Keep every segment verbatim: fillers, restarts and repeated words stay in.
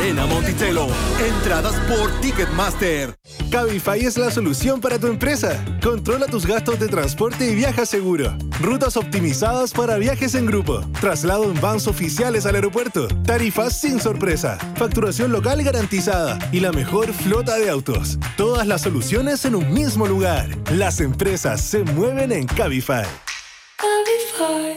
Arena Monticello. Entradas por Ticketmaster. Cabify es la solución para tu empresa. Controla tus gastos de transporte y viaja seguro. Rutas optimizadas para viajes en grupo. Traslado en vans oficiales al aeropuerto. Tarifas sin sorpresa. Facturación local garantizada. Y la mejor flota de autos. Todas las soluciones en un mismo lugar. Las empresas se mueven en Cabify. Cabify.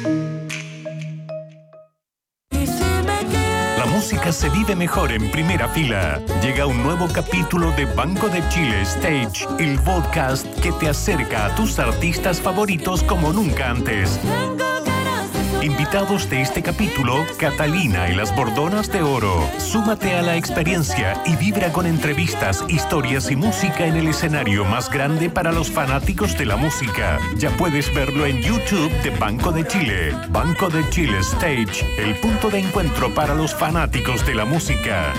La música se vive mejor en primera fila. Llega un nuevo capítulo de Banco de Chile Stage, el podcast que te acerca a tus artistas favoritos como nunca antes. Invitados de este capítulo, Catalina y las Bordonas de Oro. Súmate a la experiencia y vibra con entrevistas, historias y música en el escenario más grande para los fanáticos de la música. Ya puedes verlo en YouTube de Banco de Chile. Banco de Chile Stage, el punto de encuentro para los fanáticos de la música.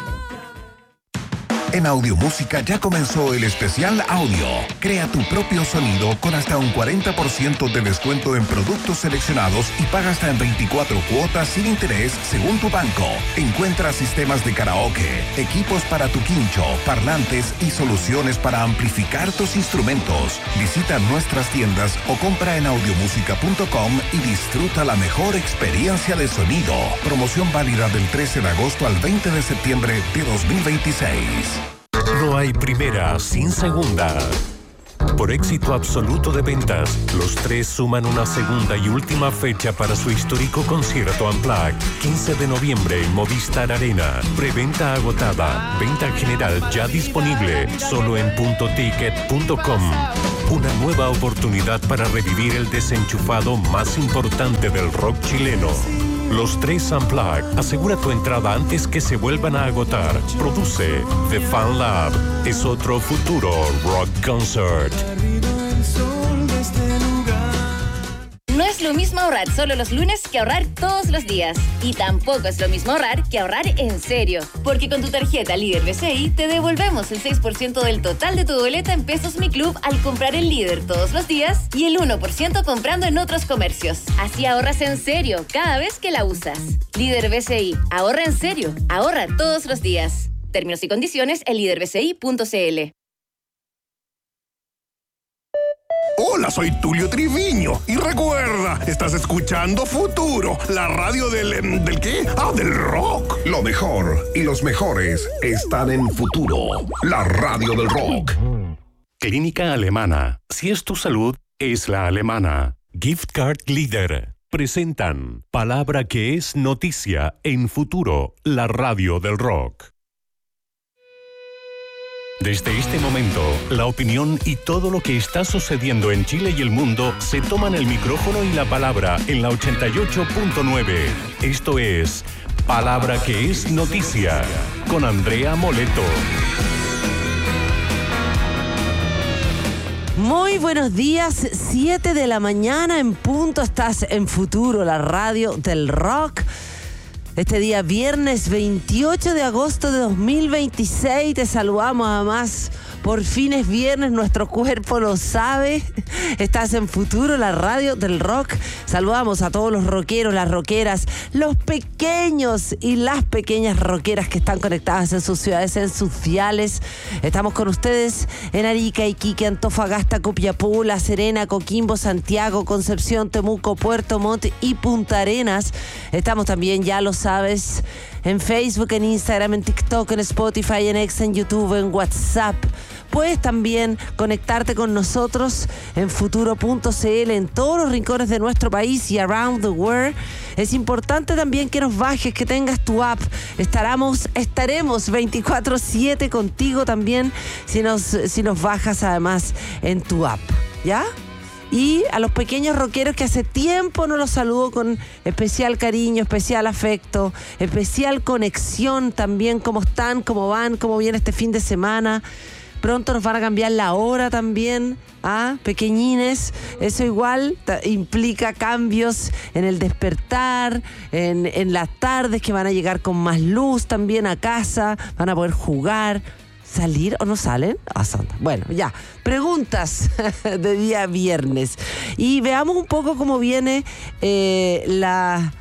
En Audiomúsica ya comenzó el especial audio. Crea tu propio sonido con hasta un cuarenta por ciento de descuento en productos seleccionados y paga hasta en veinticuatro cuotas sin interés según tu banco. Encuentra sistemas de karaoke, equipos para tu quincho, parlantes y soluciones para amplificar tus instrumentos. Visita nuestras tiendas o compra en audiomusica punto com y disfruta la mejor experiencia de sonido. Promoción válida del trece de agosto al veinte de septiembre de dos mil veintiséis. No hay primera sin segunda. Por éxito absoluto de ventas, los tres suman una segunda y última fecha para su histórico concierto Unplugged. quince de noviembre en Movistar Arena. Preventa agotada. Venta general ya disponible. Solo en punto ticket punto com. Una nueva oportunidad para revivir el desenchufado más importante del rock chileno. Los tres Unplugged. Asegura tu entrada antes que se vuelvan a agotar. Produce The Fan Lab. Es otro futuro rock concert. No es lo mismo ahorrar solo los lunes que ahorrar todos los días. Y tampoco es lo mismo ahorrar que ahorrar en serio. Porque con tu tarjeta Líder B C I te devolvemos el seis por ciento del total de tu boleta en Pesos Mi Club al comprar en Líder todos los días y el uno por ciento comprando en otros comercios. Así ahorras en serio cada vez que la usas. Líder B C I. Ahorra en serio. Ahorra todos los días. Términos y condiciones en líder b c i punto c l. Hola, soy Tulio Triviño. Y recuerda, estás escuchando Futuro, la radio del... ¿del qué? Ah, del rock. Lo mejor y los mejores están en Futuro, la radio del rock. Clínica Alemana. Si es tu salud, es la alemana. Gift Card Líder. Presentan Palabra que es noticia en Futuro, la radio del rock. Desde este momento, la opinión y todo lo que está sucediendo en Chile y el mundo se toman el micrófono y la palabra en la ochenta y ocho punto nueve. Esto es Palabra que es noticia con Andrea Moleto. Muy buenos días, siete de la mañana en punto, estás en Futuro, la radio del rock. Este día viernes veintiocho de agosto de dos mil veintiséis, te saludamos además, por fin es viernes, nuestro cuerpo lo sabe, estás en Futuro, la radio del rock. Saludamos a todos los rockeros, las rockeras, los pequeños y las pequeñas rockeras que están conectadas en sus ciudades, en sus diales. Estamos con ustedes en Arica, Iquique, Antofagasta, Copiapó, La Serena, Coquimbo, Santiago, Concepción, Temuco, Puerto Montt y Punta Arenas. Estamos también, ya lo sabes, en Facebook, en Instagram, en TikTok, en Spotify, en X, en YouTube, en WhatsApp. Puedes también conectarte con nosotros en futuro punto c l en todos los rincones de nuestro país y around the world. Es importante también que nos bajes, que tengas tu app. Estaremos, estaremos veinticuatro siete contigo también si nos, si nos bajas además en tu app, ¿ya? Y a los pequeños rockeros que hace tiempo no los saludo con especial cariño, especial afecto, especial conexión también. ¿Cómo están? ¿Cómo van? ¿Cómo viene este fin de semana? Pronto nos van a cambiar la hora también, ¿ah? Pequeñines. Eso igual t- implica cambios en el despertar, en, en las tardes que van a llegar con más luz también a casa, van a poder jugar. ¿Salir o no salen? Ah, bueno, ya. Preguntas de día viernes. Y veamos un poco cómo viene eh, la...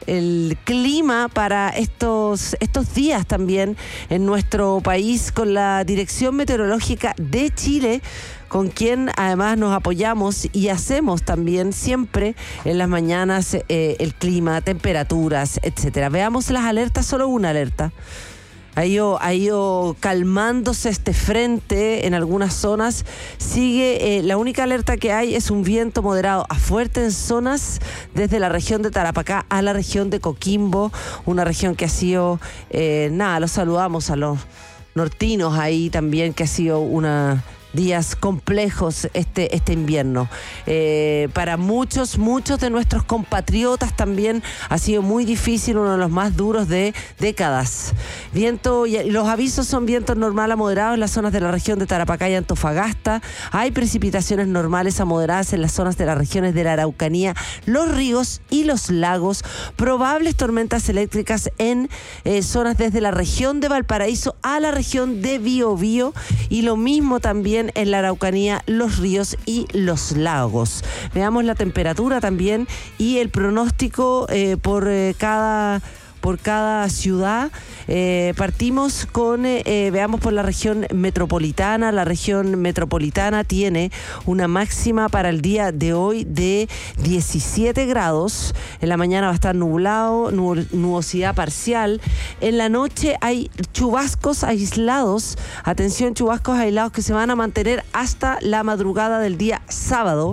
el clima para estos, estos días también en nuestro país con la Dirección Meteorológica de Chile, con quien además nos apoyamos y hacemos también siempre en las mañanas eh, el clima, temperaturas, etcétera. Veamos las alertas, solo una alerta. Ha ido, ha ido calmándose este frente en algunas zonas. Sigue, eh, la única alerta que hay es un viento moderado a fuerte en zonas desde la región de Tarapacá a la región de Coquimbo, una región que ha sido, eh, nada, los saludamos a los nortinos ahí también, que ha sido una... días complejos este, este invierno. Eh, para muchos, muchos de nuestros compatriotas también ha sido muy difícil, uno de los más duros de décadas. Viento, y los avisos son vientos normal a moderados en las zonas de la región de Tarapacá y Antofagasta. Hay precipitaciones normales a moderadas en las zonas de las regiones de la Araucanía, los ríos y los lagos. Probables tormentas eléctricas en eh, zonas desde la región de Valparaíso a la región de Biobío, y lo mismo también en la Araucanía, los ríos y los lagos. Veamos la temperatura también y el pronóstico eh, por eh, cada por cada ciudad. Eh, partimos con, eh, veamos por la región metropolitana. La región metropolitana tiene una máxima para el día de hoy de diecisiete grados. En la mañana va a estar nublado, nu- nubosidad parcial. En la noche hay chubascos aislados. Atención, chubascos aislados que se van a mantener hasta la madrugada del día sábado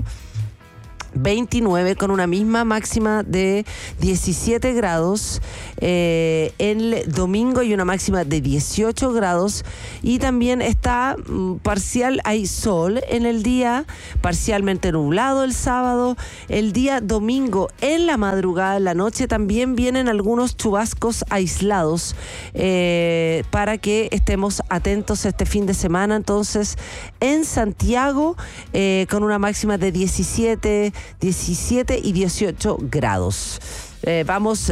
veintinueve, con una misma máxima de diecisiete grados. Eh, el domingo hay una máxima de dieciocho grados, y también está mm, parcial, hay sol en el día, parcialmente nublado el sábado. El día domingo en la madrugada, en la noche, también vienen algunos chubascos aislados, eh, para que estemos atentos este fin de semana. Entonces, en Santiago, eh, con una máxima de diecisiete y dieciocho grados. Eh, vamos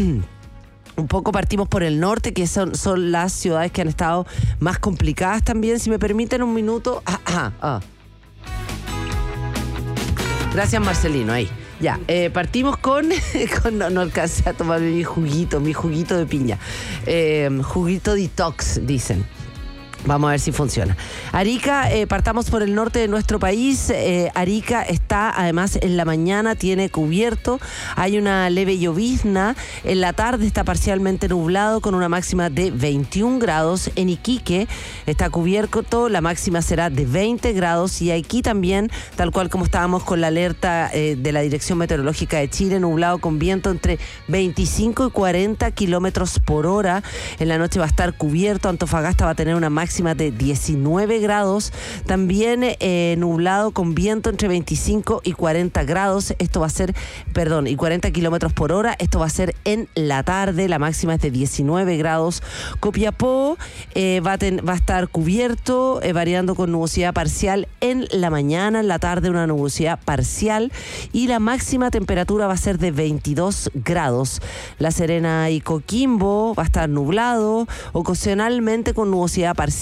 un poco, partimos por el norte, que son, son las ciudades que han estado más complicadas también. Si me permiten un minuto. Ah, ah, ah. Gracias, Marcelino, ahí. Ya, eh, partimos con, con no, no alcancé a tomar mi juguito, mi juguito de piña. Eh, juguito detox, dicen. Vamos a ver si funciona. Arica, eh, partamos por el norte de nuestro país. Eh, Arica está, además, en la mañana tiene cubierto. Hay una leve llovizna. En la tarde está parcialmente nublado con una máxima de veintiún grados. En Iquique está cubierto. La máxima será de veinte grados. Y aquí también, tal cual como estábamos con la alerta eh, de la Dirección Meteorológica de Chile, nublado con viento entre veinticinco y cuarenta kilómetros por hora. En la noche va a estar cubierto. Antofagasta va a tener una máxima de diecinueve grados, también eh, nublado con viento entre veinticinco y cuarenta grados. Esto va a ser, perdón, y cuarenta kilómetros por hora. Esto va a ser en la tarde. La máxima es de diecinueve grados. Copiapó eh, va, a ten, va a estar cubierto, eh, variando con nubosidad parcial en la mañana. En la tarde una nubosidad parcial, y la máxima temperatura va a ser de veintidós grados. La Serena y Coquimbo va a estar nublado, ocasionalmente con nubosidad parcial,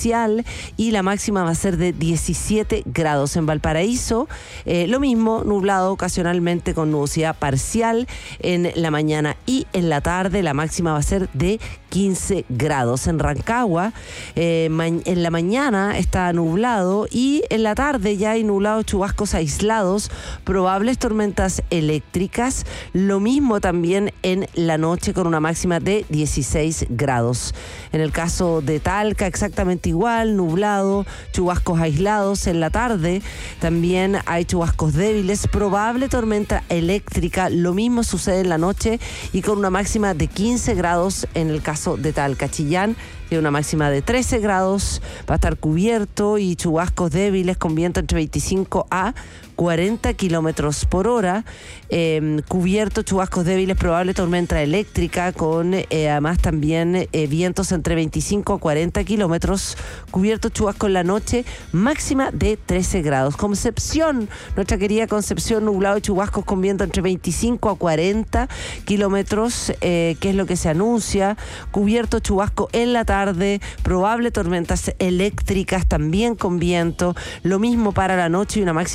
y la máxima va a ser de diecisiete grados. En Valparaíso, eh, lo mismo, nublado ocasionalmente con nubosidad parcial en la mañana y en la tarde. La máxima va a ser de quince grados. En Rancagua, eh, ma- en la mañana está nublado, y en la tarde ya hay nublados, chubascos aislados, probables tormentas eléctricas. Lo mismo también en la noche, con una máxima de dieciséis grados. En el caso de Talca, exactamente igual, nublado, chubascos aislados. En la tarde también hay chubascos débiles, probable tormenta eléctrica. Lo mismo sucede en la noche, y con una máxima de quince grados en el caso de Talca. Chillán tiene una máxima de trece grados, va a estar cubierto, y chubascos débiles con viento entre veinticinco a cuarenta kilómetros por hora. Eh, cubierto, chubascos débiles, probable tormenta eléctrica, con eh, además también eh, vientos entre veinticinco a cuarenta kilómetros. Cubierto, chubasco en la noche, máxima de trece grados. Concepción, nuestra querida Concepción, nublado y chubascos con viento entre veinticinco a cuarenta kilómetros, eh, que es lo que se anuncia. Cubierto, chubasco en la tarde, probable tormentas eléctricas también con viento. Lo mismo para la noche, y una máxima de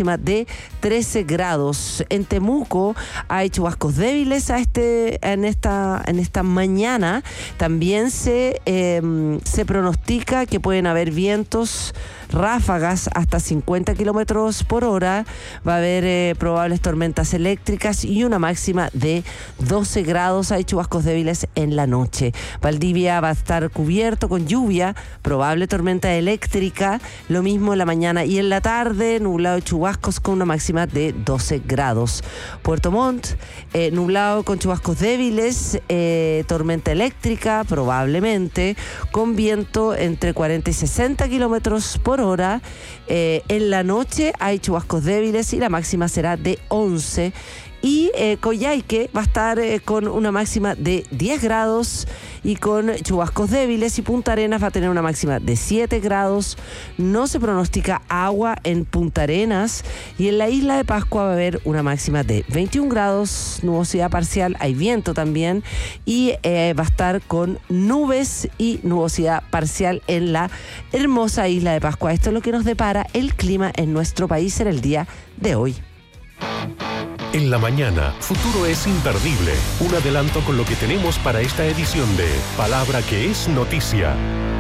trece grados. En Temuco hay chubascos débiles a este, en, esta, en esta mañana. También se, eh, se pronostica que pueden haber vientos, ráfagas hasta cincuenta kilómetros por hora. Va a haber eh, probables tormentas eléctricas y una máxima de doce grados. Hay chubascos débiles en la noche. Valdivia va a estar cubierto con lluvia, probable tormenta eléctrica. Lo mismo en la mañana y en la tarde, nublado y chubascos con una máxima de doce grados. Puerto Montt, eh, nublado con chubascos débiles, eh, tormenta eléctrica probablemente, con viento entre cuarenta y sesenta kilómetros por hora. Eh, en la noche hay chubascos débiles y la máxima será de once. Y eh, Coyhaique va a estar eh, con una máxima de diez grados y con chubascos débiles, y Punta Arenas va a tener una máxima de siete grados. No se pronostica agua en Punta Arenas, y en la isla de Pascua va a haber una máxima de veintiún grados, nubosidad parcial, hay viento también, y eh, va a estar con nubes y nubosidad parcial en la hermosa isla de Pascua. Esto es lo que nos depara el clima en nuestro país en el día de hoy. En la mañana, Futuro es imperdible. Un adelanto con lo que tenemos para esta edición de Palabra que es Noticia.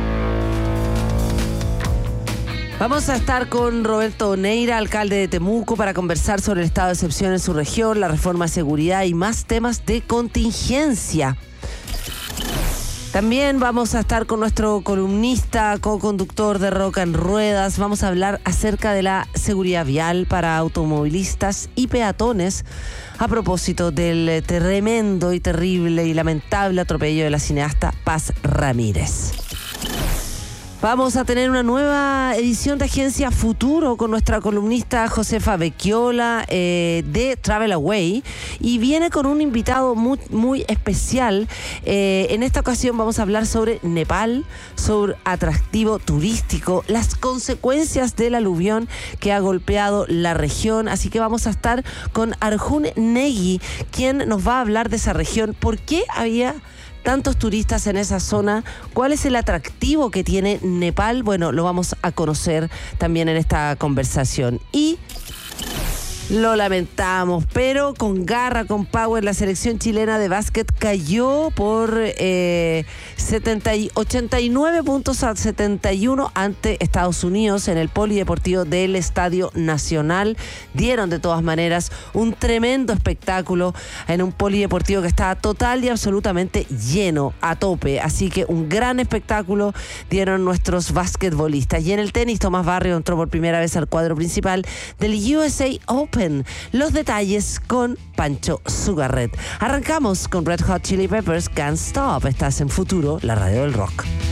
Vamos a estar con Roberto Neira, alcalde de Temuco, para conversar sobre el estado de excepción en su región, la reforma de seguridad y más temas de contingencia. También vamos a estar con nuestro columnista, co-conductor de Rock en Ruedas. Vamos a hablar acerca de la seguridad vial para automovilistas y peatones a propósito del tremendo y terrible y lamentable atropello de la cineasta Paz Ramírez. Vamos a tener una nueva edición de Agencia Futuro con nuestra columnista Josefa Becchiola eh, de Travel Away, y viene con un invitado muy, muy especial. Eh, en esta ocasión vamos a hablar sobre Nepal, sobre atractivo turístico, las consecuencias del aluvión que ha golpeado la región. Así que vamos a estar con Arjun Negi, quien nos va a hablar de esa región, por qué había tantos turistas en esa zona, cuál es el atractivo que tiene Nepal. Bueno, lo vamos a conocer también en esta conversación. Y lo lamentamos, pero con garra, con power, la selección chilena de básquet cayó por eh, setenta y, ochenta y nueve puntos a setenta y uno ante Estados Unidos en el polideportivo del Estadio Nacional. Dieron de todas maneras un tremendo espectáculo en un polideportivo que estaba total y absolutamente lleno, a tope. Así que un gran espectáculo dieron nuestros basquetbolistas. Y en el tenis, Tomás Barrio entró por primera vez al cuadro principal del U S A Open. Los detalles con Pancho Sugarret. Arrancamos con Red Hot Chili Peppers, Can't Stop. Estás en Futuro, la radio del rock.